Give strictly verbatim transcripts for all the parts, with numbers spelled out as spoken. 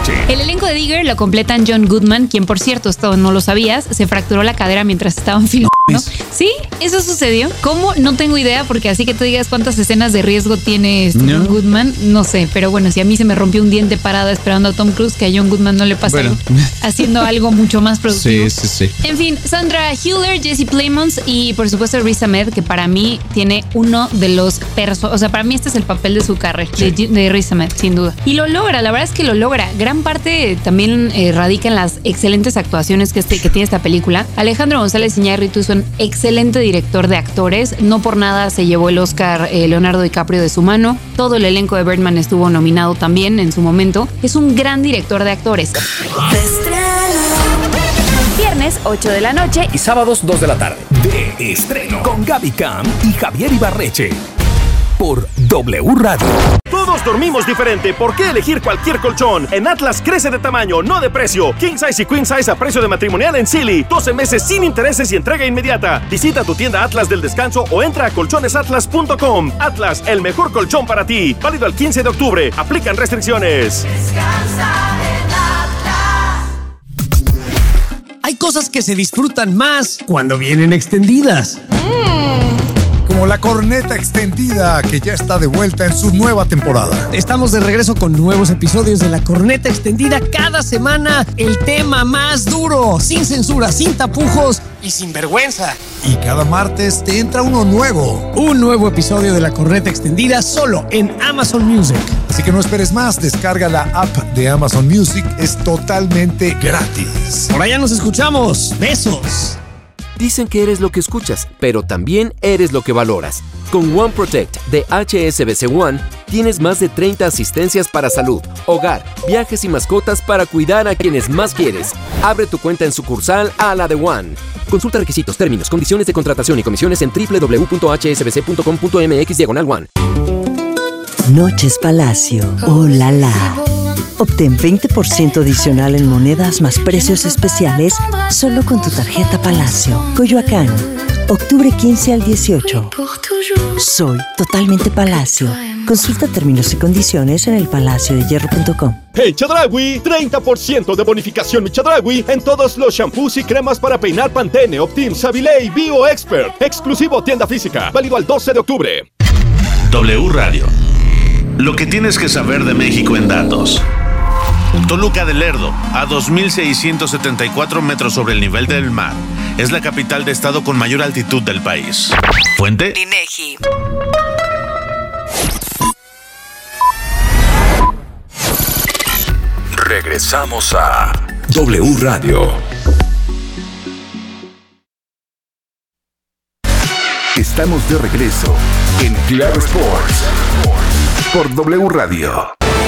Ibarreche. El elenco de Digger lo completan John Goodman, quien por cierto, esto no lo sabías, se fracturó la cadera mientras estaban filmando. Sí, eso sucedió. ¿Cómo? No tengo idea, porque así que tú digas cuántas escenas de riesgo tiene este No. John Goodman, no sé. Pero bueno, si a mí se me rompió un diente parada esperando a Tom Cruise, que a John Goodman no le pasa Bueno. algo, haciendo algo mucho más productivo. Sí, sí, sí. En fin, Sandra Hüller, Jesse Plemons y por supuesto Riz Ahmed, que para mí tiene uno de los perso... O sea, para mí este es el papel de su carrera, Sí. de, de Riz Ahmed, sin duda. Y lo logra, la verdad es que lo logra. Gran parte también eh, radica en las excelentes actuaciones que, este, que tiene esta película. Alejandro González Iñárritu es un excelente director de actores. No por nada se llevó el Oscar eh, Leonardo DiCaprio de su mano. Todo el elenco de Birdman estuvo nominado también en su momento. Es un gran director de actores. Viernes ocho de la noche Y sábados dos de la tarde. De estreno con Gaby Cam y Javier Ibarreche. Por W Radio. Todos dormimos diferente. ¿Por qué elegir cualquier colchón? En Atlas crece de tamaño, no de precio. King Size y Queen Size a precio de matrimonial en Silly. doce meses sin intereses y entrega inmediata. Visita tu tienda Atlas del Descanso o entra a colchones atlas punto com. Atlas, el mejor colchón para ti. Válido al quince de octubre. Aplican restricciones. Hay cosas que se disfrutan más cuando vienen extendidas. Como la corneta extendida que ya está de vuelta en su nueva temporada. Estamos de regreso con nuevos episodios de La Corneta Extendida cada semana. El tema más duro, sin censura, sin tapujos y sin vergüenza. Y cada martes te entra uno nuevo. Un nuevo episodio de La Corneta Extendida solo en Amazon Music. Así que no esperes más, descarga la app de Amazon Music, es totalmente gratis. Por allá nos escuchamos. Besos. Dicen que eres lo que escuchas, pero también eres lo que valoras. Con One Protect de H S B C One tienes más de treinta asistencias para salud, hogar, viajes y mascotas para cuidar a quienes más quieres. Abre tu cuenta en sucursal a la de One. Consulta requisitos, términos, condiciones de contratación y comisiones en doble u doble u doble u punto h s b c punto com punto m x diagonal one. Noches Palacio. ¡Oh, la, la! Obtén veinte por ciento adicional en monedas más precios especiales solo con tu tarjeta Palacio. Coyoacán, octubre quince al dieciocho. Soy totalmente Palacio. Consulta términos y condiciones en el palacio de hierro punto com. Hey Chedraui, treinta por ciento de bonificación Chedraui en todos los shampoos y cremas para peinar Pantene, Optim, Savile y Bio Expert. Exclusivo tienda física, válido al doce de octubre. W Radio. Lo que tienes que saber de México en datos. Toluca del Lerdo, a dos mil seiscientos setenta y cuatro metros sobre el nivel del mar, es la capital de estado con mayor altitud del país. Fuente: INEGI. Regresamos a W Radio. Estamos de regreso en Claro Sports por W Radio.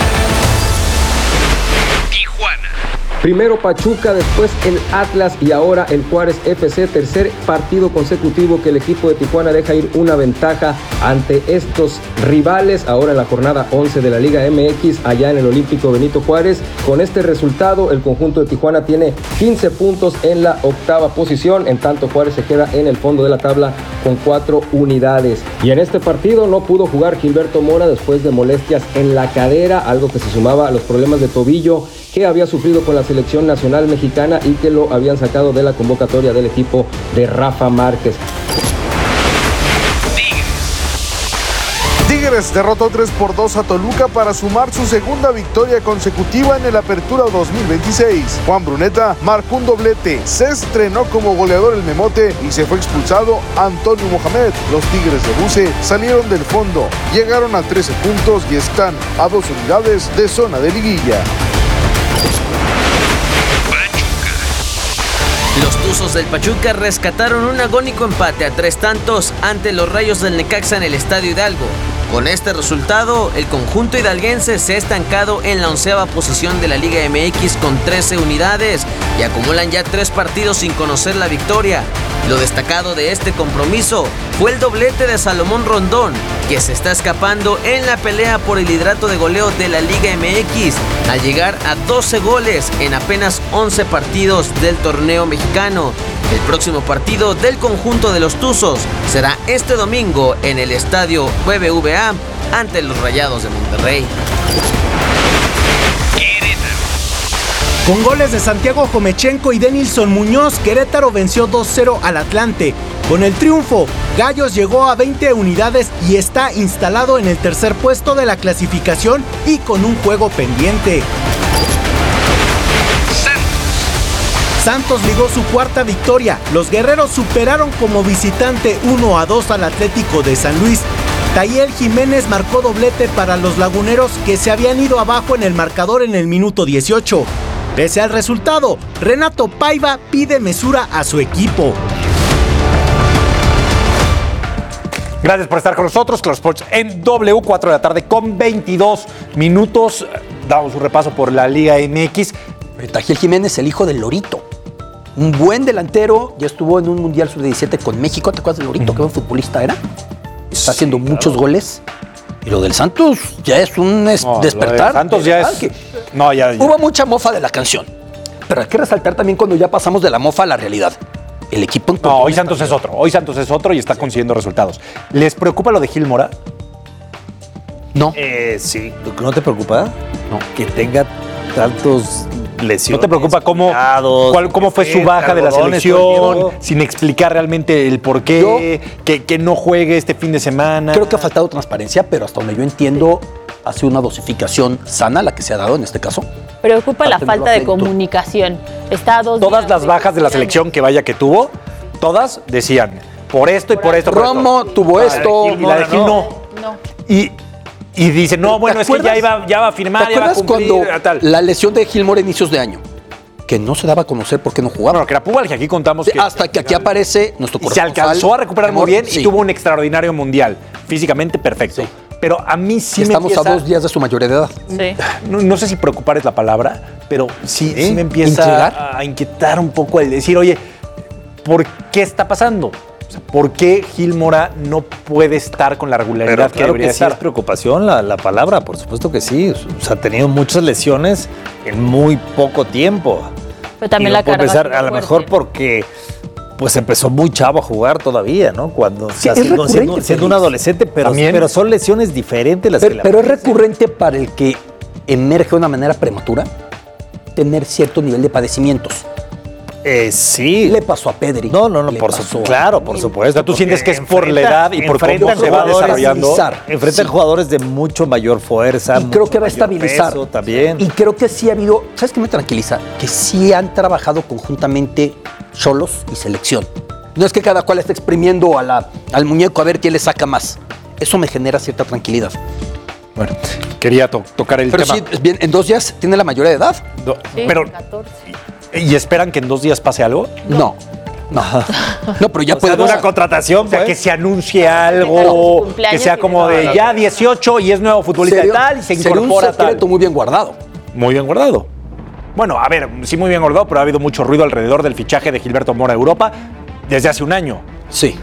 Primero Pachuca, después el Atlas y ahora el Juárez F C, tercer partido consecutivo que el equipo de Tijuana deja ir una ventaja ante estos rivales, ahora en la jornada once de la Liga M X, allá en el Olímpico Benito Juárez. Con este resultado, el conjunto de Tijuana tiene quince puntos en la octava posición, en tanto Juárez se queda en el fondo de la tabla con cuatro unidades. Y en este partido no pudo jugar Gilberto Mora después de molestias en la cadera, algo que se sumaba a los problemas de tobillo que había sufrido con la selección nacional mexicana y que lo habían sacado de la convocatoria del equipo de Rafa Márquez. Tigres derrotó tres por dos a Toluca para sumar su segunda victoria consecutiva en el Apertura dos mil veintiséis. Juan Bruneta marcó un doblete, se estrenó como goleador el Memote y se fue expulsado Antonio Mohamed. Los Tigres de Buse salieron del fondo, llegaron a trece puntos y están a dos unidades de zona de liguilla. Los Tuzos del Pachuca rescataron un agónico empate a tres tantos ante los Rayos del Necaxa en el Estadio Hidalgo. Con este resultado, el conjunto hidalguense se ha estancado en la onceava posición de la Liga M X con trece unidades y acumulan ya tres partidos sin conocer la victoria. Lo destacado de este compromiso fue el doblete de Salomón Rondón, que se está escapando en la pelea por el liderato de goleo de la Liga M X, al llegar a doce goles en apenas once partidos del torneo mexicano. El próximo partido del conjunto de los Tuzos será este domingo en el estadio B B V A ante los Rayados de Monterrey. Con goles de Santiago Jomechenko y Denilson Muñoz, Querétaro venció dos cero al Atlante. Con el triunfo, Gallos llegó a veinte unidades y está instalado en el tercer puesto de la clasificación y con un juego pendiente. Santos ligó su cuarta victoria. Los guerreros superaron como visitante uno a dos al Atlético de San Luis. Tayel Jiménez marcó doblete para los laguneros que se habían ido abajo en el marcador en el minuto dieciocho. Pese al resultado, Renato Paiva pide mesura a su equipo. Gracias por estar con nosotros, Claro Sports en W, cuatro de la tarde con veintidós minutos. Damos un repaso por la Liga M X. Tayel Jiménez, el hijo del Lorito. Un buen delantero, ya estuvo en un Mundial sub diecisiete con México. ¿Te acuerdas del Lorito? Mm. ¿Qué buen futbolista era? Está haciendo sí, muchos claro. goles. Y lo del Santos ya es un es no, despertar. Santos ya es... Que no, ya, ya. Hubo mucha mofa de la canción. Pero hay que resaltar también cuando ya pasamos de la mofa a la realidad. El equipo... En no, hoy Santos es otro. Hoy Santos es otro y está consiguiendo resultados. ¿Les preocupa lo de Gil Mora? No. Eh, sí. ¿No te preocupa? No. Que tenga tantos... lesiones. ¿No te preocupa cómo, cuál, cómo fue su baja de la selección, sin explicar realmente el por qué, yo, que, que no juegue este fin de semana? Creo que ha faltado transparencia, pero hasta donde yo entiendo, ha sido una dosificación sana la que se ha dado en este caso. Preocupa la falta de comunicación. Está a dos Todas las bajas de la selección que vaya que tuvo, todas decían, por esto y por esto. Romo por esto. tuvo esto. Y la de Gil no. No. Y... Y dice, no, bueno, es que ya, iba, ya va a firmar, ya va a cumplir, cuando tal. La lesión de Gil Mora a inicios de año, que no se daba a conocer por qué no jugaba? Bueno, que era Púbal, que aquí contamos que... Hasta que aquí aparece nuestro corresponsal. Se alcanzó a recuperar muy bien sí. y tuvo un extraordinario mundial, físicamente perfecto. Sí. Pero a mí sí Estamos me empieza... a dos días de su mayoría de edad. Sí. No, no sé si preocupar es la palabra, pero sí, sí, sí me empieza ¿Intrigar? a inquietar un poco el decir, oye, ¿por qué está pasando? ¿Por qué Gil Mora no puede estar con la regularidad Pero que claro debería que estar? Sí es preocupación la, la palabra, por supuesto que sí. O sea, ha tenido muchas lesiones en muy poco tiempo. Pero también y la no puede carga empezar, a lo fuerte. mejor porque pues empezó muy chavo a jugar todavía, ¿no? Cuando Sí, o sea, es siendo, siendo, recurrente, siendo un Félix. adolescente, pero, También. pero son lesiones diferentes las Pero, que le pero es aparecen. recurrente para el que emerge de una manera prematura tener cierto nivel de padecimientos. Eh, sí. Le pasó a Pedri. No, no, no, le por pasó supuesto. a- Claro, por supuesto. O sea, tú sientes que es por enfrenta- la edad y por cómo enfrentan se va jugadores- desarrollando. Enfrentan Sí. jugadores de mucho mayor fuerza. Y creo mucho que va a mayor estabilizar. peso también. Y creo que sí ha habido, ¿sabes qué me tranquiliza? Que sí han trabajado conjuntamente Xolos y selección. No es que cada cual esté exprimiendo a la, al muñeco a ver quién le saca más. Eso me genera cierta tranquilidad. Bueno, quería to- tocar el Pero tema. sí, bien, en dos días tiene la mayoría de edad. No, Sí, pero, catorce. ¿y esperan que en dos días pase algo? No. No. No, pero ya O sea, puede de una contratación, O sea, pues. que se anuncie Su algo, cumpleaños que sea y como de- de ya dieciocho y es nuevo futbolista de tal y se sería un incorpora tal. secreto muy bien guardado. Muy bien guardado. Bueno, a ver, sí muy bien guardado, pero ha habido mucho ruido alrededor del fichaje de Gilberto Mora a Europa desde hace un año. Sí.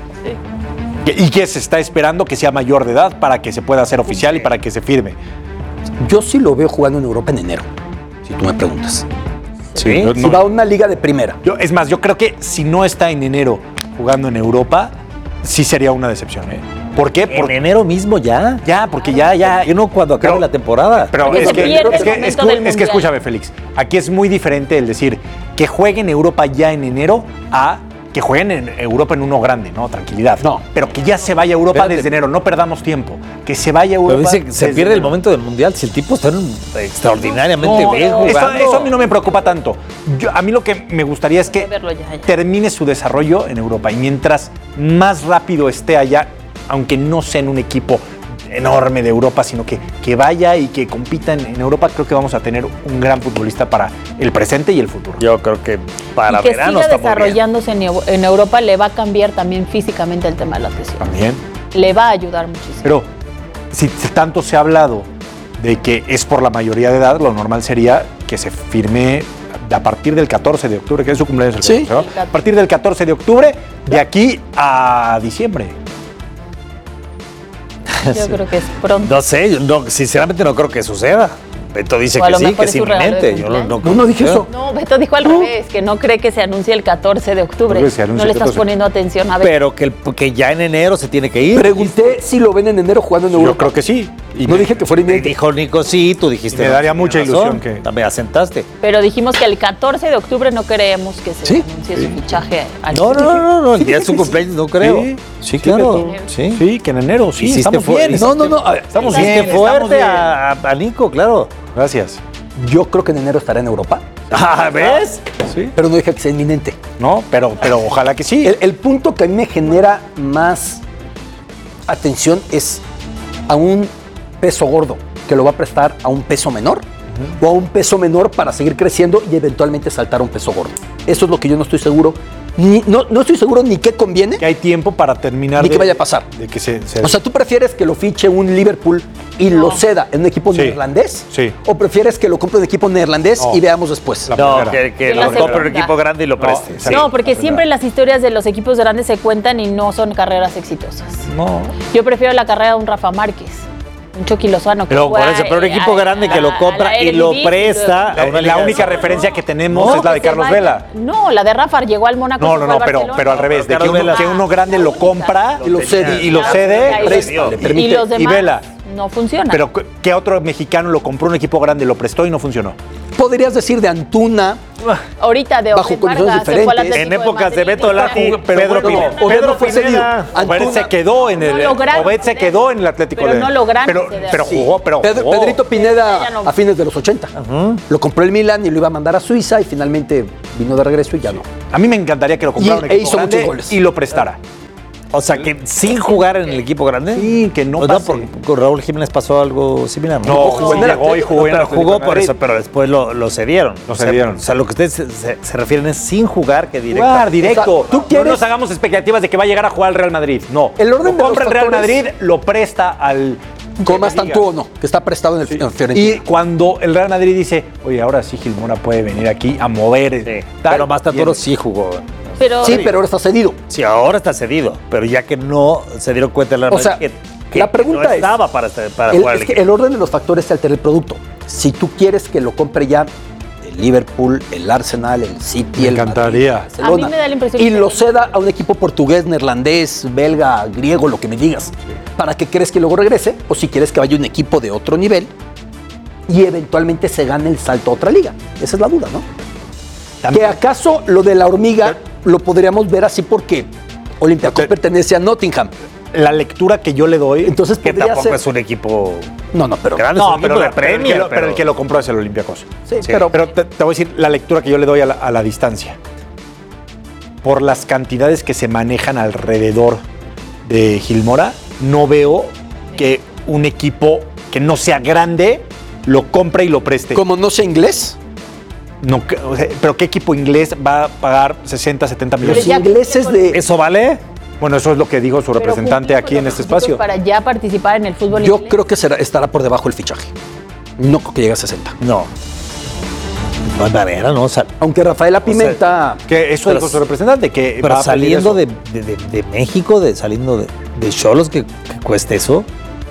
Y que se está esperando que sea mayor de edad para que se pueda hacer oficial y para que se firme. Yo sí lo veo jugando en Europa en enero, si tú me preguntas. Sí. Si va a una liga de primera. Yo, es más, yo creo que si no está en enero jugando en Europa, sí sería una decepción, ¿eh? ¿Por qué? En Porque enero mismo ya. ya, porque ya, ya. Yo no cuando acabe Pero- la temporada. Pero Porque es se que, pierde es, el que, momento escu- del es que Mundial. escúchame, Félix. Aquí es muy diferente el decir que jueguen en Europa ya en enero a que jueguen en Europa en uno grande, ¿no? Tranquilidad. No. Pero que ya se vaya a Europa Espérate. desde enero. No perdamos tiempo. Que se vaya a Pero Europa. dice que se desde pierde el enero. momento del Mundial si el tipo está en- extraordinariamente No, bien eso, jugando. eso a mí no me preocupa tanto. Yo- a mí lo que me gustaría es que Verlo ya, ya. termine su desarrollo en Europa y mientras más rápido esté allá, aunque no sea en un equipo enorme de Europa, sino que, que vaya y que compita en, en Europa, creo que vamos a tener un gran futbolista para el presente y el futuro. Yo creo que para y que verano siga está muy bien. desarrollándose en, Eu- en Europa le va a cambiar también físicamente el tema de la lesión. También. Le va a ayudar muchísimo. Pero si, si tanto se ha hablado de que es por la mayoría de edad, lo normal sería que se firme a partir del catorce de octubre, que es su cumpleaños el Sí. catorce, ¿no? A partir del catorce de octubre, de aquí a diciembre. Yo creo que es pronto. No sé, yo no, sinceramente no creo que suceda. Beto dice O a que lo sí, mejor que es es su regalo de inminente. Yo no, no, No, no dije eso. No, Beto dijo al revés, que no cree que se anuncie el catorce de octubre. Creo que se anuncia No le el estás catorce. poniendo atención a ver. Pero que, el- que ya en enero se tiene que ir. Pregunté si lo ven en enero jugando en Yo Europa. creo que sí. Y no me, dije que fuera inminente. Dijo Nico, sí, tú dijiste. Me no, daría mucha razón, ilusión que... También asentaste. Pero dijimos que el catorce de octubre no creemos que se ¿Sí? anuncie su fichaje. Al No, no, no, no, no, el día de su Sí. cumpleaños no creo. Sí, Sí, claro. que- Sí. Sí, que en enero, sí, Hiciste estamos fu- bien. No, no, no. a ver, Estamos Hiciste bien, estamos fuerte bien. a, a Nico, claro. Gracias. Yo creo que en enero estará en Europa. Ah, ¿ves? Sí. Pero no dije que sea inminente. No, pero, pero ojalá que sí. El, el punto que a mí me genera más atención es a un peso gordo que lo va a prestar a un peso menor uh-huh. o a un peso menor para seguir creciendo y eventualmente saltar a un peso gordo. Eso es lo que yo no estoy seguro. Ni, no, no estoy seguro ni qué conviene. Que hay tiempo para terminar. Ni de, qué vaya a pasar. De que se, se... O sea, ¿tú prefieres que lo fiche un Liverpool y no. lo ceda en un equipo sí. neerlandés? Sí. ¿O prefieres que lo compre un equipo neerlandés no. y veamos después? La no, que, que lo compre un equipo grande y lo preste. No, sí. no porque siempre las historias de los equipos grandes se cuentan y no son carreras exitosas. No. Yo prefiero la carrera de un Rafa Márquez. Un Chucky Lozano. Pero por eso, pero un equipo a, grande que lo compra y lo presta. La, la única referencia que tenemos no, es la de Carlos vaya, Vela. No, la de Rafa llegó al Mónaco. No, no, no, pero, pero al revés, de que uno, que uno grande lo compra y lo cede, y lo cede presta, le permite. Y los demás y Vela. No funciona. Pero ¿qué otro mexicano lo compró un equipo grande, lo prestó y no funcionó? Podrías decir de Antuna. Ahorita de bajo condiciones diferentes. En épocas de Beto Lati, Pedro Pineda. No, Pedro fue cedido. Obed se quedó en el Obed se quedó en el Atlético pero de no logran pero, pero jugó, pero Pedro, jugó. Pedrito Pineda no. a fines de los ochenta. Uh-huh. Lo compró el Milan y lo iba a mandar a Suiza y finalmente vino de regreso y ya no. A mí me encantaría que lo comprara un equipo grande y lo prestara. O sea, que sin jugar en el equipo grande. Sí, que no o pase. Por, con Raúl Jiménez pasó algo similar. No, no jugó, sí, llegó y jugó en no, jugó por eso, pero después lo, lo cedieron. Lo cedieron. O sea, lo que ustedes se, se, se refieren es sin jugar que directo. Jugar directo. O sea, ¿tú quieres? No nos hagamos expectativas de que va a llegar a jugar al Real Madrid. No. El orden lo compra de el Real factores, Madrid, lo presta al Como más tanto o no, que está prestado en el, sí. en el Fiorentina. Y cuando el Real Madrid dice, oye, ahora sí Gil Mora puede venir aquí a mover. Sí, tal, pero Mastatoro sí jugó. Pero, sí, pero ahora está cedido. Sí, ahora está cedido, pero ya que no se dieron cuenta el Real Madrid o sea, que, que la pregunta no estaba es, para, para el, jugar es el que el orden de los factores se altera el producto. Si tú quieres que lo compre ya el Liverpool, el Arsenal, el City, me el encantaría. Madrid, el Barcelona, a mí me da la impresión y que lo ceda a un equipo portugués, neerlandés, belga, griego, lo que me digas, sí. para que crees que luego regrese, o si quieres que vaya un equipo de otro nivel y eventualmente se gane el salto a otra liga. Esa es la duda, ¿no? También. Que acaso lo de la hormiga lo podríamos ver así porque Olympiacos pertenece a Nottingham. La lectura que yo le doy, entonces que podría tampoco ser... es un equipo no, no, pero grande, no, es un pero, equipo de pero, Premier, el que lo, pero... pero el que lo compró es el Olympiacos. Sí, sí, pero, pero te, te voy a decir la lectura que yo le doy a la, a la distancia. Por las cantidades que se manejan alrededor de Gil Mora, no veo que un equipo que no sea grande lo compre y lo preste. ¿Como no sea inglés? No, o sea, pero ¿qué equipo inglés va a pagar sesenta, setenta millones? Los ingleses de... ¿Eso vale? Bueno, eso es lo que dijo su representante aquí en este espacio. Para ya participar en el fútbol Yo inglés. creo que será, estará por debajo el fichaje. No creo que llegue a sesenta. No. No hay manera, ¿no? O sea, aunque Rafaela Pimenta... O sea, que eso dijo su representante, que pero va saliendo de, de, de, de México, de, saliendo de, de Xolos, que, que cueste eso.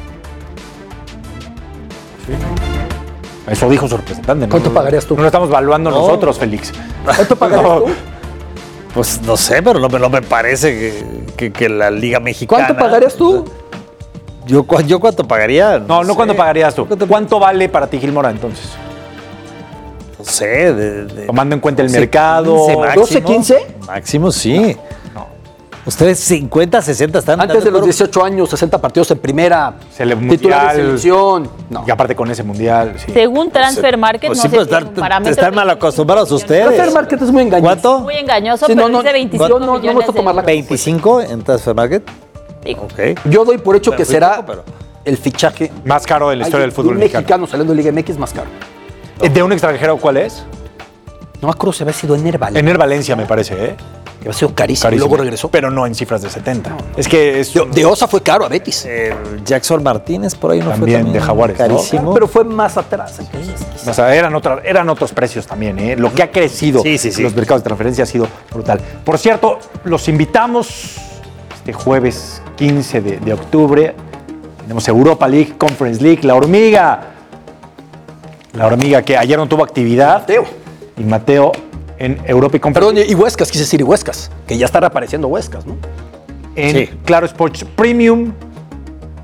Sí. Eso dijo su representante. ¿Cuánto no, pagarías tú? No lo estamos evaluando no. nosotros, Félix. ¿Cuánto pagarías no. tú? Pues no sé, pero no, no me parece que, que, que la Liga Mexicana... ¿Cuánto pagarías tú? ¿Yo, yo cuánto pagaría? No, no, no cuánto pagarías tú. ¿Cuánto, ¿Cuánto vale para ti Gil Mora entonces? No sé. De, de, Tomando en cuenta el doce, mercado. quince máximo, ¿doce, quince? Máximo, sí. No. Ustedes cincuenta, sesenta están... Antes de los dieciocho años, sesenta partidos en primera, titular de selección. No. Y aparte con ese mundial, sí. Según Transfer Market, pues no sí, sé pues si es estar, un parámetro. Están mal acostumbrados ustedes. Transfer Market es muy engañoso. ¿Cuánto? Muy engañoso, sí, pero no, no, dice veinticinco yo no, no me millones gusta tomar la ¿veinticinco en Transfer Market? Sí. Okay. Yo doy por hecho pero que será poco, pero... el fichaje más caro de la historia del fútbol un mexicano. mexicano saliendo de Liga M X más caro. ¿De un extranjero cuál es? No me acuerdo si había sido Ener Valencia. Ener Valencia me parece, ¿eh? Que había sido carísimo, carísimo. Luego regresó. Pero no en cifras de setenta. No. Es que es... De, de Osa fue caro a Betis. Eh, Jackson Martínez por ahí no también, fue también de Jaguares, carísimo. ¿no? Pero fue más atrás. O sea, eran, otra, eran otros precios también, ¿eh? Lo que ha crecido sí, sí, sí. los mercados de transferencia ha sido brutal. Por cierto, los invitamos este jueves quince de, de octubre. Tenemos Europa League, Conference League, La Hormiga. La Hormiga que ayer no tuvo actividad. Mateo. Y Mateo en Europa y Conference Perdón, y Huescas, quise decir y Huescas. Que ya está reapareciendo Huescas, ¿no? En sí. Claro Sports Premium.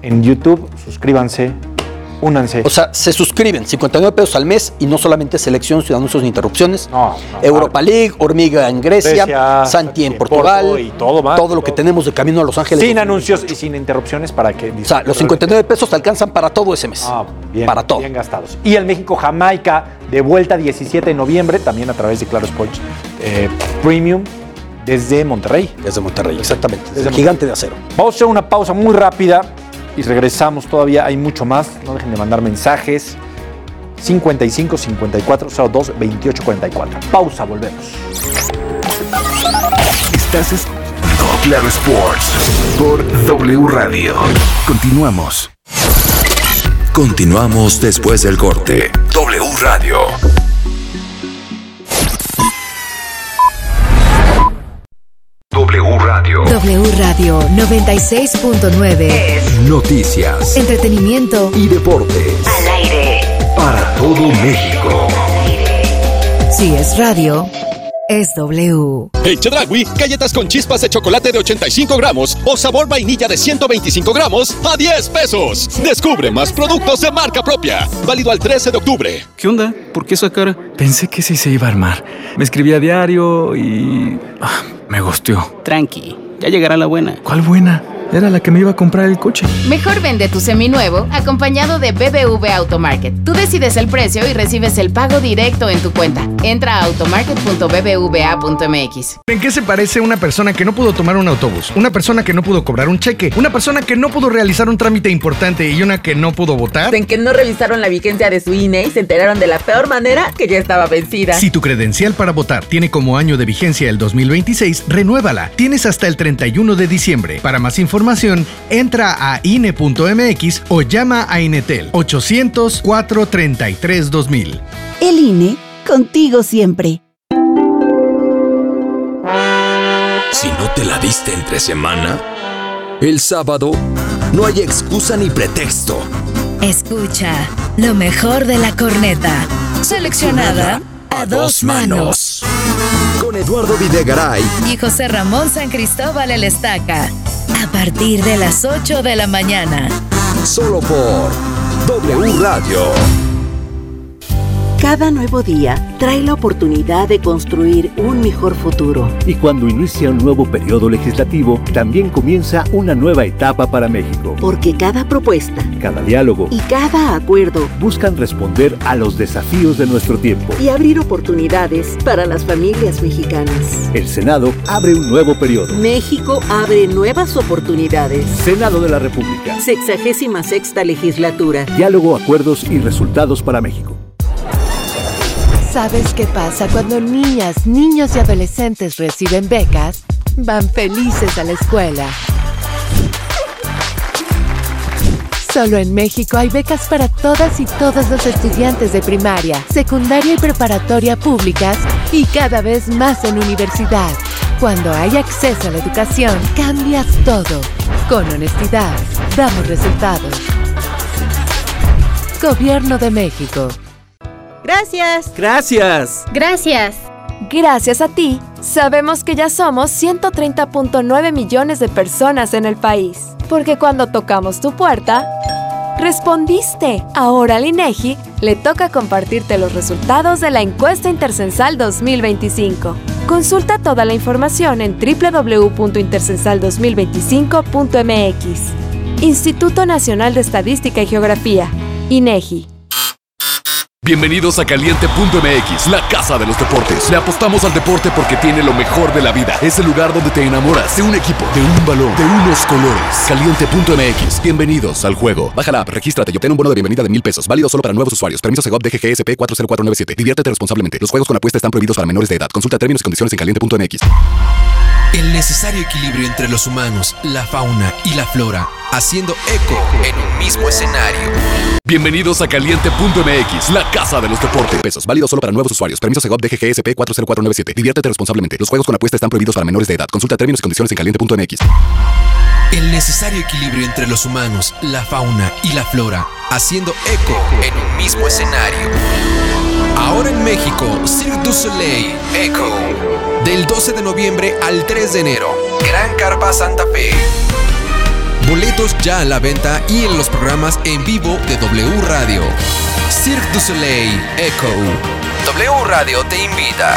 en YouTube, suscríbanse, únanse. O sea, se suscriben cincuenta y nueve pesos al mes y no solamente selección, sin anuncios ni interrupciones. No, no, Europa claro. League, Hormiga en Grecia, Grecia Santi en en Portugal, Porto y todo más, todo lo que todo. tenemos de camino a Los Ángeles. Sin anuncios y sin interrupciones para que... O sea, los cincuenta y nueve pesos te alcanzan para todo ese mes. Ah, bien, para todo. Bien gastados. Y el México-Jamaica de vuelta diecisiete de noviembre, también a través de Claro Sports eh, Premium, desde Monterrey. Desde Monterrey, exactamente. Desde Desde el Gigante de Acero. Vamos a hacer una pausa muy rápida y regresamos. Todavía hay mucho más. No dejen de mandar mensajes. cincuenta y cinco cincuenta y cuatro cero dos veintiocho cuarenta y cuatro. Pausa, volvemos. Estás escuchando Claro Sports por W Radio. Continuamos. Continuamos después del corte. W Radio. W Radio. W Radio noventa y seis punto nueve. Noticias, Entretenimiento y deportes. al aire. Para todo México. Si es radio, es W. En Chedraui, galletas con chispas de chocolate de ochenta y cinco gramos o sabor vainilla de ciento veinticinco gramos a diez pesos. Descubre más productos de marca propia. Válido al trece de octubre. ¿Qué onda? ¿Por qué esa cara? Pensé que sí se iba a armar. Me escribí a diario y... ah, me gusteó. Tranqui, ya llegará la buena. ¿Cuál buena? Era la que me iba a comprar el coche. Mejor vende tu seminuevo acompañado de B B V Automarket. Tú decides el precio y recibes el pago directo en tu cuenta. Entra a automarket punto b b v a punto m x. ¿En qué se parece una persona que no pudo tomar un autobús? Una persona que no pudo cobrar un cheque, una persona que no pudo realizar un trámite importante y una que no pudo votar. En que no revisaron la vigencia de su I N E y se enteraron de la peor manera que ya estaba vencida. Si tu credencial para votar tiene como año de vigencia el dos mil veintiséis, renuévala. Tienes hasta el treinta y uno de diciembre. Para más información, entra a I N E punto m x o llama a Inetel ochocientos, cuatrocientos treinta y tres, dos mil. El I N E, contigo siempre. Si no te la diste entre semana, el sábado no hay excusa ni pretexto. Escucha lo mejor de la corneta. Seleccionada a dos manos. Con Eduardo Videgaray Y José Ramón San Cristóbal el Estaca. A partir de las ocho de la mañana. Solo por W Radio. Cada nuevo día trae la oportunidad de construir un mejor futuro. Y cuando inicia un nuevo periodo legislativo, también comienza una nueva etapa para México. Porque cada propuesta, Cada diálogo y cada acuerdo buscan responder a los desafíos de nuestro tiempo. y abrir oportunidades para las familias mexicanas. El Senado abre un nuevo periodo. México abre nuevas oportunidades. Senado de la República. Sexagésima sexta legislatura. Diálogo, acuerdos y resultados para México. ¿Sabes qué pasa cuando niñas, niños y adolescentes reciben becas? Van felices a la escuela. Solo en México hay becas para todas y todos los estudiantes de primaria, secundaria y preparatoria públicas y cada vez más en universidad. Cuando hay acceso a la educación, cambias todo. Con honestidad, damos resultados. Gobierno de México. Gracias. Gracias. Gracias. Gracias a ti, sabemos que ya somos ciento treinta punto nueve millones de personas en el país. Porque cuando tocamos tu puerta, respondiste. Ahora al INEGI le toca compartirte los resultados de la encuesta Intercensal dos mil veinticinco. Consulta toda la información en doble u doble u doble u punto intercensal dos mil veinticinco punto m x. Instituto Nacional de Estadística y Geografía, INEGI. Bienvenidos a Caliente punto m x, la casa de los deportes. Le apostamos al deporte porque tiene lo mejor de la vida. Es el lugar donde te enamoras de un equipo, de un balón, de unos colores. Caliente punto m x. Bienvenidos al juego. Baja la app, regístrate y obtén un bono de bienvenida de mil pesos. Válido solo para nuevos usuarios. Permiso Segov D G G S P cuatro cero cuatro nueve siete. Diviértete responsablemente. Los juegos con apuesta están prohibidos para menores de edad. Consulta términos y condiciones en caliente punto m x. El necesario equilibrio entre los humanos, la fauna y la flora, haciendo eco en un mismo escenario. Bienvenidos a Caliente punto m x, la casa de los deportes. Pesos. Válido solo para nuevos usuarios. Permiso Segov D G G S P cuatro cero cuatro nueve siete. Diviértete responsablemente. Los juegos con apuesta están prohibidos para menores de edad. Consulta términos y condiciones en caliente punto m x. El necesario equilibrio entre los humanos, la fauna y la flora, haciendo eco en un mismo escenario. Ahora en México, Cirque du Soleil, Echo. Del doce de noviembre al tres de enero, Gran Carpa Santa Fe. Boletos ya a la venta y en los programas en vivo de W Radio. Cirque du Soleil Echo. W Radio te invita.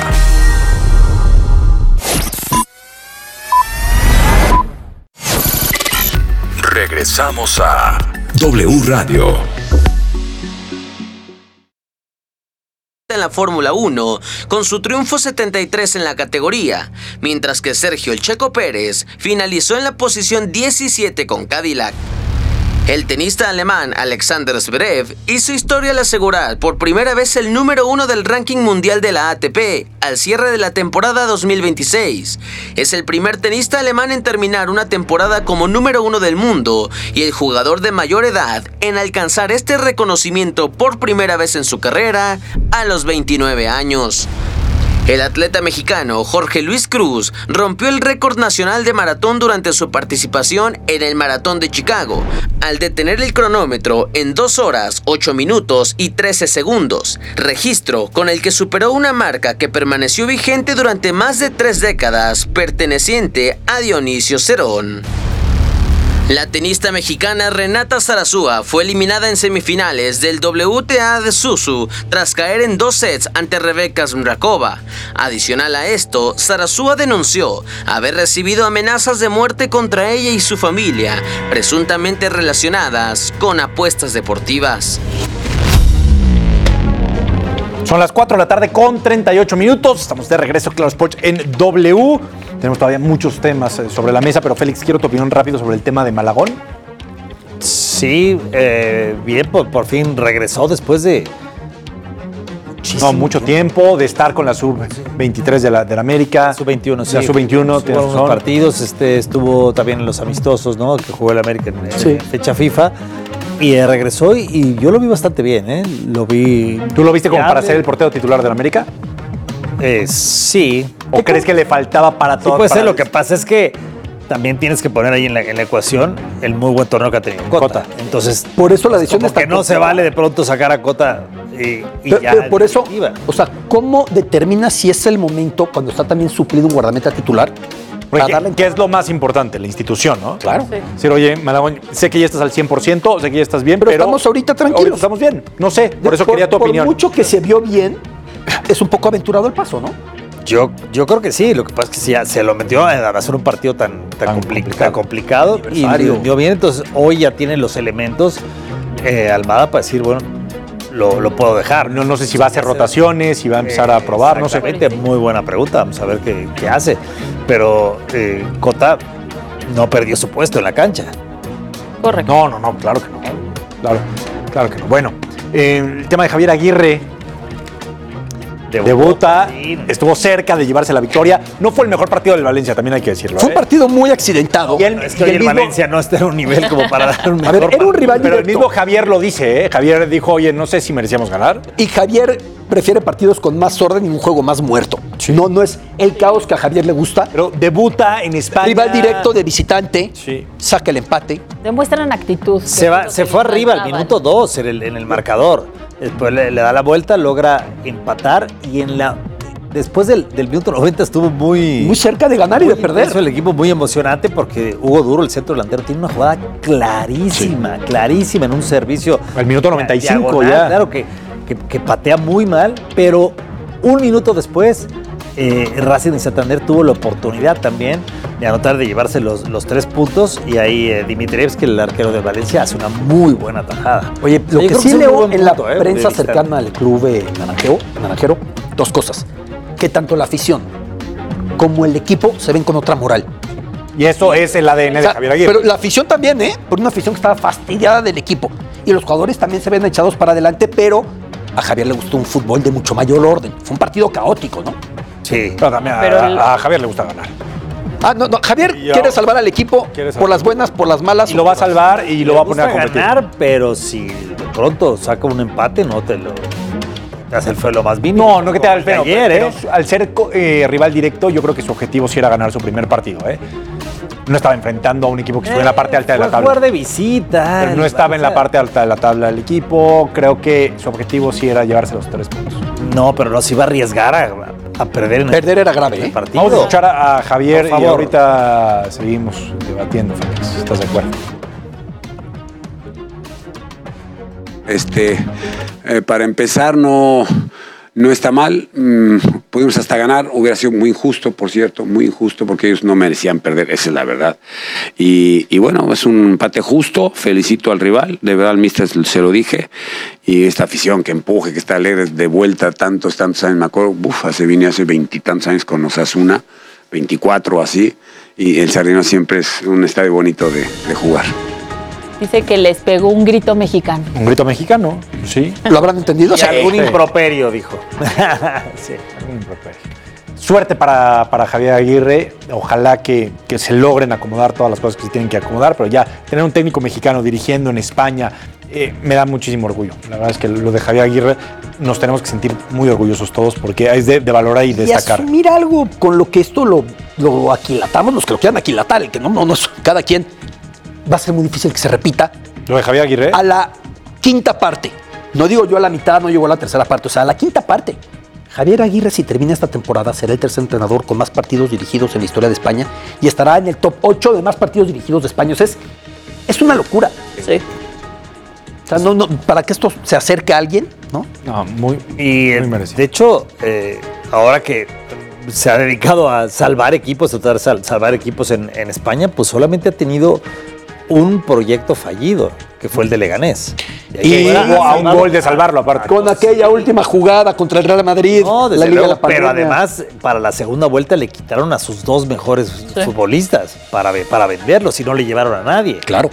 Regresamos a W Radio. En la Fórmula uno, con su triunfo setenta y tres en la categoría, mientras que Sergio El Checo Pérez finalizó en la posición diecisiete con Cadillac. El tenista alemán Alexander Zverev hizo historia al asegurar por primera vez el número uno del ranking mundial de la A T P al cierre de la temporada dos mil veintiséis. Es el primer tenista alemán en terminar una temporada como número uno del mundo y el jugador de mayor edad en alcanzar este reconocimiento por primera vez en su carrera a los veintinueve años. El atleta mexicano Jorge Luis Cruz rompió el récord nacional de maratón durante su participación en el Maratón de Chicago, al detener el cronómetro en dos horas, ocho minutos y trece segundos, registro con el que superó una marca que permaneció vigente durante más de tres décadas, perteneciente a Dionisio Cerón. La tenista mexicana Renata Zarazúa fue eliminada en semifinales del W T A de Suzu tras caer en dos sets ante Rebeka Smrakova. Adicional a esto, Zarazúa denunció haber recibido amenazas de muerte contra ella y su familia, presuntamente relacionadas con apuestas deportivas. Son las cuatro de la tarde con treinta y ocho minutos. Estamos de regreso, Claro Sports, en W. Tenemos todavía muchos temas sobre la mesa, pero Félix, quiero tu opinión rápido sobre el tema de Malagón. Sí, eh, bien, por, por fin regresó después de... No, mucho tiempo de estar con la sub veintitrés de la, de la América. sub veintiuno, sí. La sub veintiuno, tienes razón. Partidos, este, estuvo también en los amistosos, ¿no? Que jugó el América en, en sí. fecha FIFA. Y eh, regresó y, y yo lo vi bastante bien, ¿eh? Lo vi... ¿Tú lo viste como para ser el portero titular de la América? Eh, sí. ¿O crees que le faltaba para todo? Sí, puede para ser. Lo que pasa es que también tienes que poner ahí en la, en la ecuación el muy buen torneo que ha tenido Cota. Cota. Entonces, por eso la decisión está que no se vale de pronto sacar a Cota y, y pero, ya. Pero por eso, o sea, ¿cómo determinas si es el momento cuando está también suplido un guardameta titular? Para darle... ¿Qué es lo más importante? La institución, ¿no? Claro. Sí. Decir, oye, Malagón, sé que ya estás al cien por ciento, sé que ya estás bien, pero... Pero estamos ahorita tranquilos. Ahorita estamos bien. No sé, por eso por, quería tu por opinión. Por mucho que se vio bien, es un poco aventurado el paso, ¿no? Yo, yo creo que sí, lo que pasa es que si se lo metió a hacer un partido tan, tan, tan compli complicado, complicado y lo dio bien, entonces hoy ya tiene los elementos eh, Almada para decir, bueno, lo, lo puedo dejar. No, no sé si va a hacer rotaciones, si va a empezar eh, a probar, no sé. Muy buena pregunta, vamos a ver qué, qué hace. Pero eh, Cota no perdió su puesto en la cancha. Correcto. No, no, no, claro que no. Claro, claro que no. Bueno, eh, el tema de Javier Aguirre. Debuta, estuvo cerca de llevarse la victoria. No fue el mejor partido del Valencia, también hay que decirlo. Fue ¿eh? un partido muy accidentado. Y el, es que y el, el mismo... Valencia no está en un nivel como para dar un mejor. A ver, era un rival Pero directo. el mismo Javier lo dice, ¿eh? Javier dijo, oye, no sé si merecíamos ganar. Y Javier prefiere partidos con más orden y un juego más muerto. Sí. No, no es el caos que a Javier le gusta. Pero debuta en España. Rival directo de visitante, sí. Saca el empate. Demuestran actitud. Se, va, se fue arriba al minuto dos en el, en el marcador. Después le, le da la vuelta, logra empatar y en la... Después del, del minuto noventa estuvo muy... Muy cerca de ganar y de perder. El equipo muy emocionante porque Hugo Duro, el centro delantero, tiene una jugada clarísima, sí. clarísima en un servicio. Al minuto noventa y cinco diagonal, ya. Claro que, que, que patea muy mal, pero un minuto después eh, Racing de Santander tuvo la oportunidad también de anotar, de llevarse los, los tres puntos y ahí eh, Dimitrievski, el arquero de Valencia, hace una muy buena tajada. Oye, lo Oye, que sí leo en la punto, prensa eh, cercana al club eh, naranjero, naranjero, dos cosas. Que tanto la afición como el equipo se ven con otra moral. Y eso es el A D N o sea, de Javier Aguirre. Pero la afición también, ¿eh? Por una afición que estaba fastidiada del equipo. Y los jugadores también se ven echados para adelante, pero a Javier le gustó un fútbol de mucho mayor orden. Fue un partido caótico, ¿no? Sí. Pero también a, pero el... a Javier le gusta ganar. Ah, no, no. Javier yo, quiere salvar al equipo por las buenas, por las malas. Y lo va a salvar y lo va a poner a competir. ganar, pero si de pronto saca un empate, no te lo... Te hace el feo lo más mínimo. No, no que te haga el feo. Ayer, pero, ¿eh? Pero al ser eh, rival directo, yo creo que su objetivo sí era ganar su primer partido, ¿eh? No estaba enfrentando a un equipo que estuvo eh, en la parte alta de la tabla. Jugar de visita. Pero no estaba en la parte alta de la tabla del equipo. Creo que su objetivo sí era llevarse los tres puntos. No, pero no se iba a arriesgar a, a perder en Perder el, era grave, ¿eh? partido. Vamos a escuchar a, a Javier y ahorita seguimos debatiendo, Félix. ¿Estás de acuerdo? Este, eh, para empezar, no, no está mal. Mm, pudimos hasta ganar. Hubiera sido muy injusto, por cierto, muy injusto, porque ellos no merecían perder. Esa es la verdad. Y, y bueno, es un empate justo. Felicito al rival. De verdad, al míster se lo dije. Y esta afición que empuje, que está alegre de vuelta tantos, tantos años. Me acuerdo, uf, hace, vine hace veintitantos años con Osasuna, veinticuatro así. Y el Sardinero siempre es un estadio bonito de, de jugar. Dice que les pegó un grito mexicano. ¿Un grito mexicano? Sí. ¿Lo habrán entendido? Y Sí. algún improperio, dijo. Sí, algún improperio. Suerte para, para Javier Aguirre. Ojalá que, que se logren acomodar todas las cosas que se tienen que acomodar, pero ya tener un técnico mexicano dirigiendo en España eh, me da muchísimo orgullo. La verdad es que lo de Javier Aguirre nos tenemos que sentir muy orgullosos todos porque es de, de valorar y destacar. Y asumir algo con lo que esto lo, lo aquilatamos, los que lo quieran aquilatar, el que no, no, no es cada quien. Va a ser muy difícil que se repita. ¿Lo de Javier Aguirre? A la quinta parte. No digo yo a la mitad, no llegó a la tercera parte, o sea, a la quinta parte. Javier Aguirre, si termina esta temporada, será el tercer entrenador con más partidos dirigidos en la historia de España y estará en el top ocho de más partidos dirigidos de España. O sea, es, es una locura. Sí. O sea, no, no, para que esto se acerque a alguien, ¿no? No, muy, y muy merecido. de hecho, eh, ahora que se ha dedicado a salvar equipos, a tratar de sal, salvar equipos en, en España, pues solamente ha tenido un proyecto fallido, que fue el de Leganés. Y, y hubo a un gol de salvarlo, aparte. Con aquella última jugada contra el Real Madrid, No, la Liga luego, de la Pandemia. pero además, para la segunda vuelta le quitaron a sus dos mejores Sí. futbolistas para, para venderlos y no le llevaron a nadie. Claro.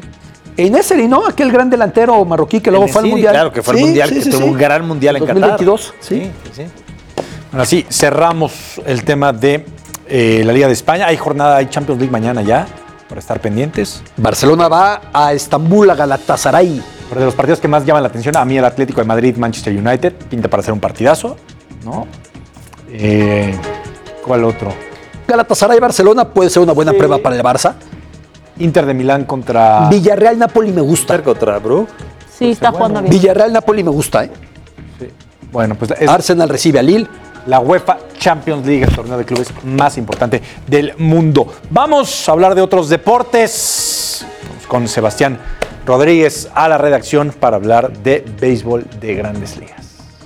E Nesiri, ¿no? Aquel gran delantero marroquí que luego fue al Nesiri, Mundial. Claro, que fue al Sí, Mundial, sí, que sí, tuvo sí. un gran Mundial en dos Qatar. mil veintidós, Sí, sí. sí, sí. Bueno, así cerramos el tema de eh, la Liga de España. Hay jornada, hay Champions League mañana ya, para estar pendientes. Barcelona va a Estambul, a Galatasaray. Pero de los partidos que más llaman la atención, a mí el Atlético de Madrid, Manchester United, pinta para ser un partidazo, ¿no? Eh, ¿Cuál otro? Galatasaray, Barcelona puede ser una buena Sí. prueba para el Barça. Inter de Milán contra... Villarreal, Napoli me gusta. Contra Brook. Sí, está bueno. jugando bien. Villarreal, Napoli me gusta, ¿eh? Bueno, pues es Arsenal recibe a Lille. la UEFA Champions League, el torneo de clubes más importante del mundo. Vamos a hablar de otros deportes. Vamos con Sebastián Rodríguez a la redacción para hablar de béisbol de Grandes Ligas.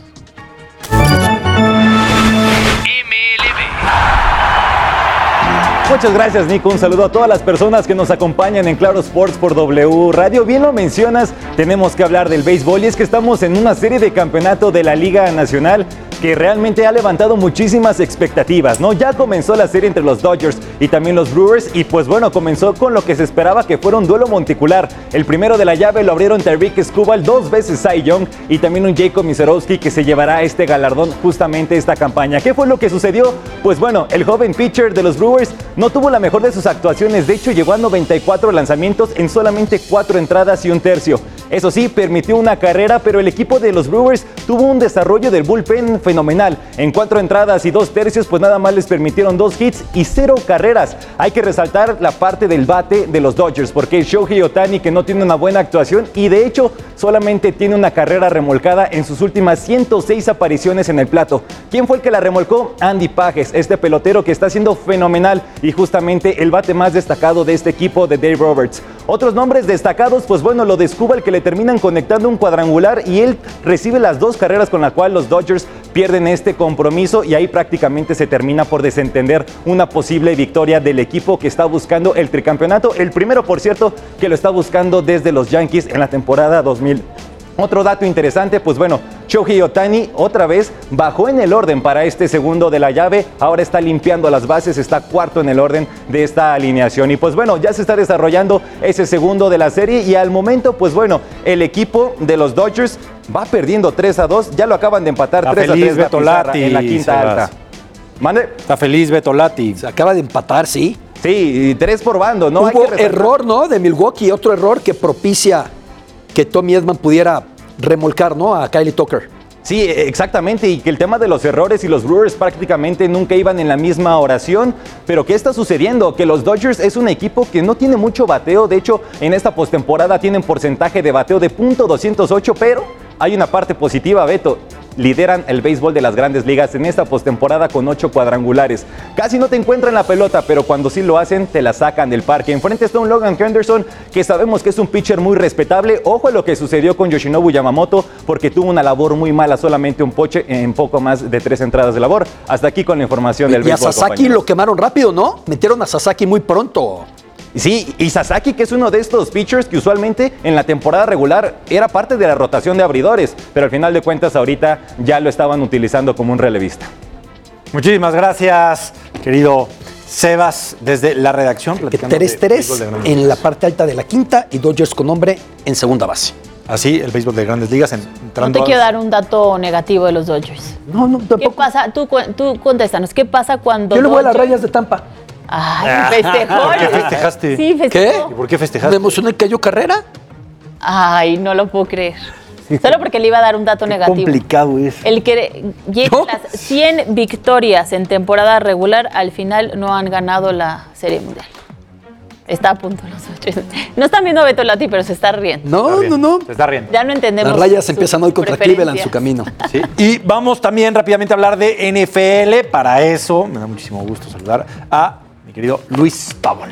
Muchas gracias, Nico. Un saludo a todas las personas que nos acompañan en Claro Sports por W Radio. Bien lo mencionas, tenemos que hablar del béisbol y es que estamos en una serie de campeonato de la Liga Nacional que realmente ha levantado muchísimas expectativas, ¿no? Ya comenzó la serie entre los Dodgers y también los Brewers y pues bueno, comenzó con lo que se esperaba que fuera un duelo monticular. El primero de la llave lo abrieron Tarik Skubal, dos veces Cy Young y también un Jacob Misiorowski que se llevará este galardón justamente esta campaña. ¿Qué fue lo que sucedió? Pues bueno, el joven pitcher de los Brewers no tuvo la mejor de sus actuaciones, de hecho llegó a noventa y cuatro lanzamientos en solamente cuatro entradas y un tercio. Eso sí, permitió una carrera, pero el equipo de los Brewers tuvo un desarrollo del bullpen fenomenal. En cuatro entradas y dos tercios, pues nada más les permitieron dos hits y cero carreras. Hay que resaltar la parte del bate de los Dodgers, porque Shohei Ohtani, que no tiene una buena actuación y de hecho solamente tiene una carrera remolcada en sus últimas ciento seis apariciones en el plato. ¿Quién fue el que la remolcó? Andy Pages, este pelotero que está siendo fenomenal y justamente el bate más destacado de este equipo de Dave Roberts. Otros nombres destacados, pues bueno, lo de Skubal, que le terminan conectando un cuadrangular y él recibe las dos carreras con las cuales los Dodgers pierden este compromiso y ahí prácticamente se termina por desentender una posible victoria del equipo que está buscando el tricampeonato. El primero, por cierto, que lo está buscando desde los Yankees en la temporada dos mil. Otro dato interesante, pues bueno, Shohei Ohtani otra vez bajó en el orden para este segundo de la llave, ahora está limpiando las bases, está cuarto en el orden de esta alineación y pues bueno, ya se está desarrollando ese segundo de la serie y al momento, pues bueno, el equipo de los Dodgers va perdiendo tres a dos, ya lo acaban de empatar Está tres a feliz tres la Beto pizarra Lati, en la quinta Sebas. alta. ¿Mande? Está feliz Beto Lati. Se acaba de empatar, sí. Sí, tres por bando, ¿no? Hay Hubo que resaltar- error, ¿no? De Milwaukee, otro error que propicia que Tommy Edman pudiera remolcar, ¿no? A Kyle Tucker. Sí, exactamente, y que el tema de los errores y los Brewers prácticamente nunca iban en la misma oración, pero ¿qué está sucediendo? Que los Dodgers es un equipo que no tiene mucho bateo, de hecho en esta postemporada tienen porcentaje de bateo de punto doscientos ocho, pero hay una parte positiva, Beto, lideran el béisbol de las Grandes Ligas en esta postemporada con ocho cuadrangulares. Casi no te encuentran la pelota, pero cuando sí lo hacen, te la sacan del parque. Enfrente está un Logan Henderson, que sabemos que es un pitcher muy respetable. Ojo a lo que sucedió con Yoshinobu Yamamoto, porque tuvo una labor muy mala, solamente un poche en poco más de tres entradas de labor. Hasta aquí con la información del béisbol. béisbol. Y a Sasaki compañeros. Lo quemaron rápido, ¿no? Metieron a Sasaki muy pronto. Sí, y Sasaki, que es uno de estos pitchers que usualmente en la temporada regular era parte de la rotación de abridores, pero al final de cuentas ahorita ya lo estaban utilizando como un relevista. Muchísimas gracias, querido Sebas, desde la redacción. tres tres en la parte alta de la quinta y Dodgers con hombre en segunda base. Así, el béisbol de Grandes Ligas. Entrando no te quiero dar un dato negativo de los Dodgers. No, no, tampoco. ¿Qué pasa? Tú, tú contéstanos, ¿qué pasa cuando Yo le voy Dodgers... a las Rayas de Tampa. Ay, festejó. ¿Por qué festejaste? Sí, festejó. ¿Qué? ¿Y por qué festejaste? Me emocionó que cayó Carrera. Ay, no lo puedo creer. Solo porque le iba a dar un dato qué negativo. Complicado es. El que llegue ¿No? las cien victorias en temporada regular, al final no han ganado la Serie Mundial. Está a punto los Dodgers. No están viendo a Beto Lati, pero se está riendo. No, no, no. Se está riendo. Ya no entendemos. Las Rayas empiezan hoy contra Cleveland en su camino. Sí. Y vamos también rápidamente a hablar de N F L. Para eso, me da muchísimo gusto saludar a mi querido Luis Pavón.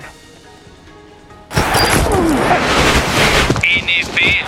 N F L.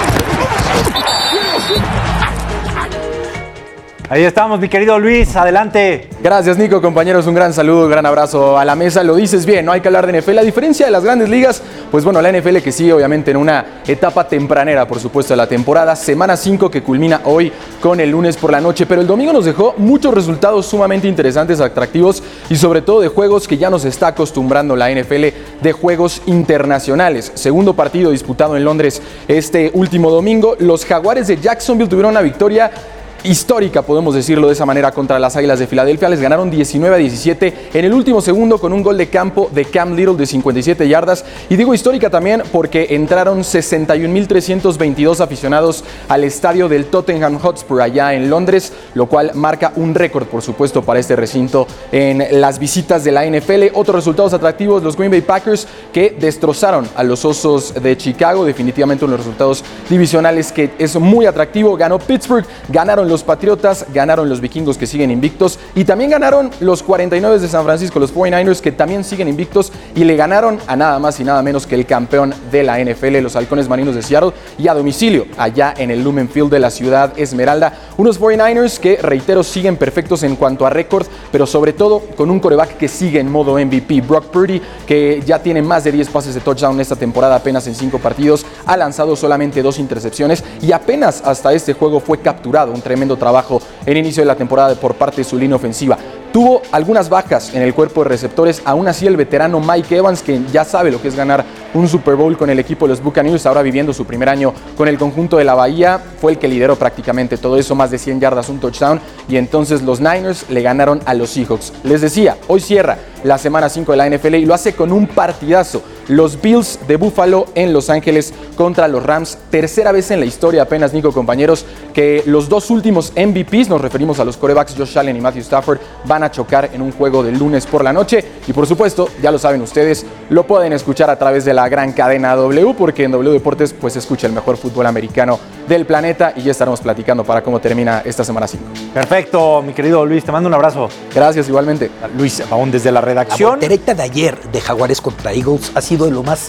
Ahí estamos, mi querido Luis, adelante. Gracias, Nico, compañeros, un gran saludo, un gran abrazo a la mesa. Lo dices bien, no hay que hablar de N F L. A diferencia de las Grandes Ligas, pues bueno, la N F L que sigue obviamente en una etapa tempranera, por supuesto, de la temporada. Semana cinco que culmina hoy con el lunes por la noche, pero el domingo nos dejó muchos resultados sumamente interesantes, atractivos y sobre todo de juegos que ya nos está acostumbrando la N F L, de juegos internacionales. Segundo partido disputado en Londres este último domingo. Los Jaguares de Jacksonville tuvieron una victoria histórica, podemos decirlo de esa manera, contra las Águilas de Filadelfia. Les ganaron diecinueve a diecisiete en el último segundo con un gol de campo de Cam Little de cincuenta y siete yardas. Y digo histórica también porque entraron sesenta y un mil trescientos veintidós aficionados al estadio del Tottenham Hotspur allá en Londres, lo cual marca un récord, por supuesto, para este recinto en las visitas de la N F L. Otros resultados atractivos, los Green Bay Packers, que destrozaron a los Osos de Chicago. Definitivamente uno de los resultados divisionales que es muy atractivo. Ganó Pittsburgh, ganaron los Patriotas, ganaron los Vikingos, que siguen invictos, y también ganaron los cuarenta y nueve de San Francisco, los cuarenta y nueve ers, que también siguen invictos, y le ganaron a nada más y nada menos que el campeón de la N F L, los Halcones Marinos de Seattle, y a domicilio allá en el Lumen Field de la ciudad Esmeralda. Unos cuarenta y nueve ers que, reitero, siguen perfectos en cuanto a récord, pero sobre todo con un quarterback que sigue en modo M V P. Brock Purdy, que ya tiene más de diez pases de touchdown esta temporada, apenas en cinco partidos, ha lanzado solamente dos intercepciones y apenas hasta este juego fue capturado. Un tremendo trabajo en inicio de la temporada por parte de su línea ofensiva. Tuvo algunas bajas en el cuerpo de receptores, aún así el veterano Mike Evans, que ya sabe lo que es ganar un Super Bowl con el equipo de los Buccaneers, ahora viviendo su primer año con el conjunto de la Bahía, fue el que lideró prácticamente todo eso, más de cien yardas, un touchdown, y entonces los Niners le ganaron a los Seahawks. Les decía, hoy cierra la semana cinco de la N F L y lo hace con un partidazo. Los Bills de Buffalo en Los Ángeles contra los Rams. Tercera vez en la historia apenas, Nico, compañeros, que los dos últimos M V Ps, nos referimos a los quarterbacks Josh Allen y Matthew Stafford, van a chocar en un juego del lunes por la noche. Y por supuesto, ya lo saben ustedes, lo pueden escuchar a través de la gran cadena W, porque en W Deportes pues se escucha el mejor fútbol americano del planeta, y ya estaremos platicando para cómo termina esta semana cinco. Perfecto, mi querido Luis, te mando un abrazo. Gracias, igualmente. Luis Pavón desde la redacción. La voltereta de ayer de Jaguares contra Eagles ha sido de lo más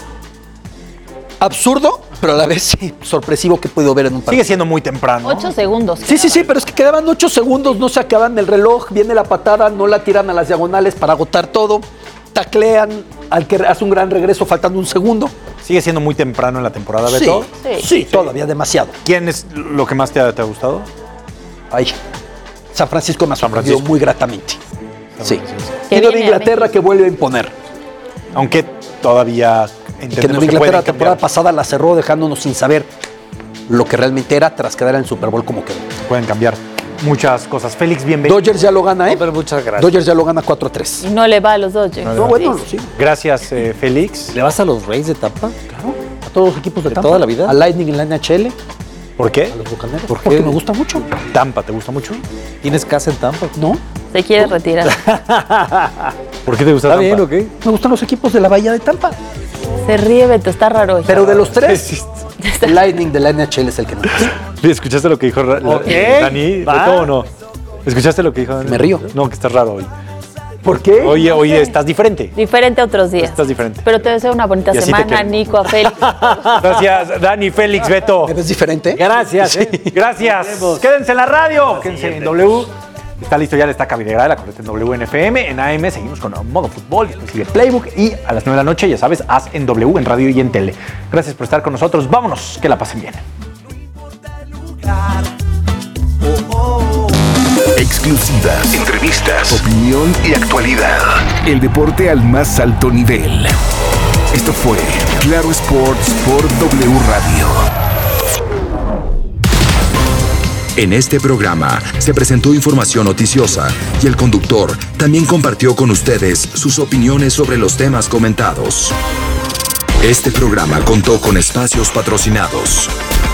absurdo, pero a la vez sí, sorpresivo que he podido ver en un partido. Sigue siendo muy temprano. Ocho segundos. Sí, sí, sí, pero es que quedaban ocho segundos, no se acaban el reloj, viene la patada, no la tiran a las diagonales para agotar todo, taclean al que hace un gran regreso faltando un segundo. Sigue siendo muy temprano en la temporada, Beto. Sí, sí, sí, todavía demasiado. ¿Quién es lo que más te ha, te ha gustado? Ay, San Francisco me ha sorprendido muy gratamente. Sí. Que Y Nueva viene a Inglaterra México. que vuelve a imponer. Aunque todavía Y que entendemos Nueva que Inglaterra pueden la temporada cambiar. pasada la cerró dejándonos sin saber lo que realmente era tras quedar en el Super Bowl como quedó. Pueden cambiar muchas cosas. Félix, bienvenido. Dodgers ya lo gana, ¿eh? Pero muchas gracias. Dodgers ya lo gana cuatro a tres. Y no le va a los Dodgers. No le No, va. bueno, sí. Gracias, eh, Félix. ¿Le vas a los Rays de Tampa? A todos los equipos de, ¿De Tampa. toda la vida? A Lightning en la N H L, ¿Por qué? a los Bucaneros. ¿Por qué? Porque me gusta mucho. Tampa, ¿te gusta mucho? ¿Tienes casa en Tampa? ¿No? Se quiere retirar. ¿Por qué te gusta ¿Está Tampa? bien o qué? Me gustan los equipos de la Bahía de Tampa. Se ríe, Beto, está raro hoy. Pero de los tres, el Lightning de la N H L es el que no pasa. ¿Escuchaste lo que dijo Ra- Ok, Dani? va. ¿Beto o no? ¿Escuchaste lo que dijo Dani? Me río. No, que estás raro hoy. ¿Por qué? Oye, oye, estás diferente. Diferente a otros días. Estás diferente. Pero te deseo una bonita Y así te semana, quiero. Nico, a Félix. Gracias, Dani, Félix, Beto. ¿Me ves diferente? Gracias. ¿eh? Gracias. Quédense en la radio. Quédense en W. Está listo ya el Estaca Videgrada, la correcta en W N F M. En A M seguimos con Modo Fútbol, después sigue Playbook. Y a las nueve de la noche, ya sabes, haz en W, en radio y en tele. Gracias por estar con nosotros. Vámonos, que la pasen bien. Exclusivas, entrevistas, opinión y actualidad. El deporte al más alto nivel. Esto fue Claro Sports por W Radio. En este programa se presentó información noticiosa y el conductor también compartió con ustedes sus opiniones sobre los temas comentados. Este programa contó con espacios patrocinados.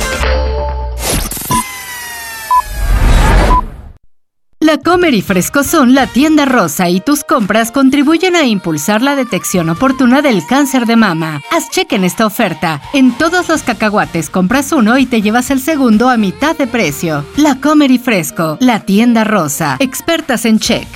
La Comer y Frescosón, la tienda rosa y tus compras contribuyen a impulsar la detección oportuna del cáncer de mama. Haz cheque en esta oferta. En todos los cacahuates compras uno y te llevas el segundo a mitad de precio. La Comer y Fresco, la tienda rosa. Expertas en check.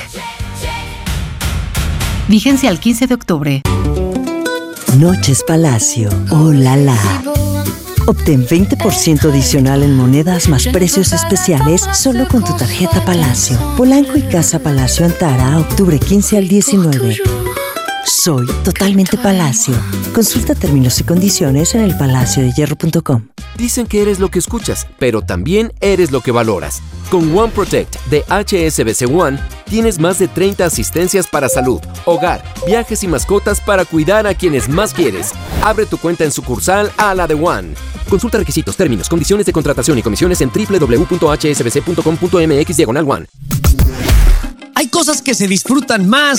Vigencia al quince de octubre. Noches Palacio. ¡Oh, la la! Obtén veinte por ciento adicional en monedas más precios especiales solo con tu tarjeta Palacio. Polanco y Casa Palacio Antara, octubre quince al diecinueve. Soy totalmente Palacio. Consulta términos y condiciones en el palacio de hierro punto com. Dicen que eres lo que escuchas, pero también eres lo que valoras. Con One Protect de H S B C One, tienes más de treinta asistencias para salud, hogar, viajes y mascotas para cuidar a quienes más quieres. Abre tu cuenta en sucursal a la de One. Consulta requisitos, términos, condiciones de contratación y comisiones en doble u doble u doble u punto h s b c punto com punto m x diagonal one. Hay cosas que se disfrutan más